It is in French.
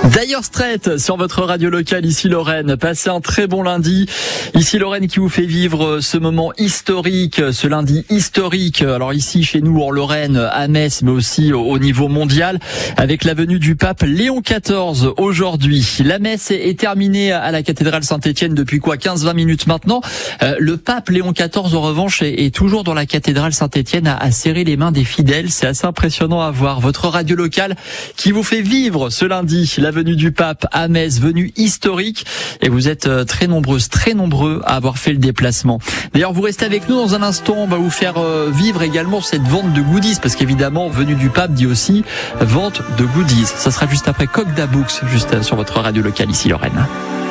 Dire Straits sur votre radio locale, ici Lorraine. Passez un très bon lundi. Ici Lorraine qui vous fait vivre ce moment historique, ce lundi historique. Alors ici chez nous en Lorraine, à Metz, mais aussi au niveau mondial, avec la venue du pape Léon XIV aujourd'hui. La messe est terminée à la cathédrale Saint-Étienne depuis 15-20 minutes maintenant. Le pape Léon XIV en revanche est toujours dans la cathédrale Saint-Étienne à serrer les mains des fidèles. C'est assez impressionnant à voir. Votre radio locale qui vous fait vivre ce lundi la venue du pape à Metz, venue historique, et vous êtes très nombreuses, très nombreux à avoir fait le déplacement. D'ailleurs, vous restez avec nous dans un instant, on va vous faire vivre également cette vente de goodies, parce qu'évidemment, venue du pape dit aussi vente de goodies. Ça sera juste après Coq d'Abux, juste sur votre radio locale ici Lorraine.